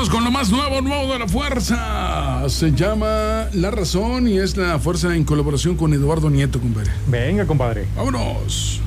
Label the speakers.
Speaker 1: Vámonos con lo más nuevo de la fuerza. Se llama La Razón y es la fuerza en colaboración con Eduardo Nieto, compadre.
Speaker 2: Venga, compadre.
Speaker 1: Vámonos.